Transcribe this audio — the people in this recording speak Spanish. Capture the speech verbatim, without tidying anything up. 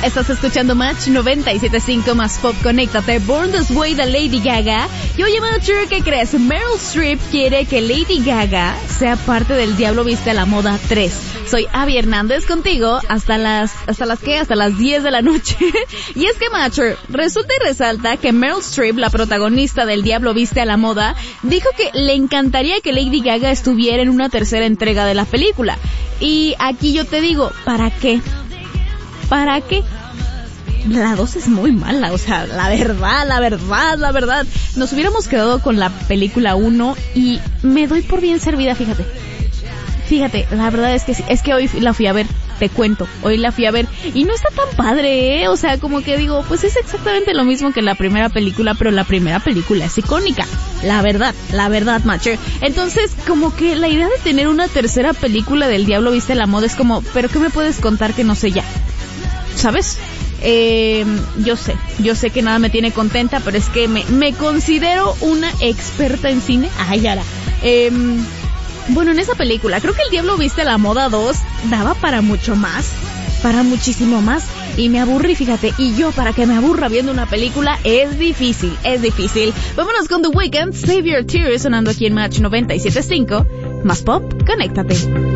Estás escuchando Match noventa y siete punto cinco más Pop. Conéctate. Born This Way de Lady Gaga. Y oye, Matcher, ¿qué crees? Meryl Streep quiere que Lady Gaga sea parte del Diablo Viste a la Moda tres. Soy Abby Hernández contigo hasta las, ¿hasta las qué? Hasta las diez de la noche. Y es que, Matcher, resulta y resalta que Meryl Streep, la protagonista del Diablo Viste a la Moda, dijo que le encantaría que Lady Gaga estuviera en una tercera entrega de la película. Y aquí yo te digo, ¿para qué? ¿Para qué? La dos es muy mala, o sea, la verdad, la verdad, la verdad. Nos hubiéramos quedado con la película uno y me doy por bien servida, fíjate. Fíjate, la verdad es que sí, es que hoy la fui a ver, te cuento, hoy la fui a ver y no está tan padre, ¿eh? O sea, como que digo, pues es exactamente lo mismo que la primera película, pero la primera película es icónica. La verdad, la verdad, Matcher. Entonces, como que la idea de tener una tercera película del Diablo Viste a la Moda es como, ¿pero qué me puedes contar que no sé ya? ¿Sabes? Eh, yo sé, yo sé que nada me tiene contenta, pero es que me, me considero una experta en cine. Ay, ahora. Eh, bueno, en esa película, creo que el Diablo Viste a la Moda dos daba para mucho más, para muchísimo más, y me aburrí, fíjate, y yo para que me aburra viendo una película es difícil, es difícil. Vámonos con The Weeknd, Save Your Tears, sonando aquí en Match noventa y siete punto cinco, más Pop, conéctate.